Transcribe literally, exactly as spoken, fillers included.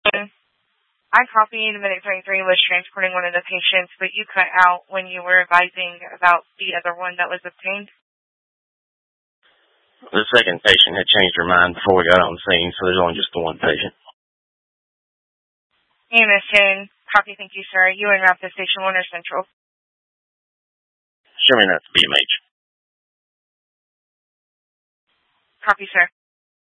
Houston. I copied Medic thirty-three was transporting one of the patients, but you cut out when you were advising about the other one that was obtained. The second patient had changed her mind before we got on scene, so there's only just the one patient. Anderson, copy, thank you, sir. You en route to Station one or Central? Show me that's B M H. Copy, sir.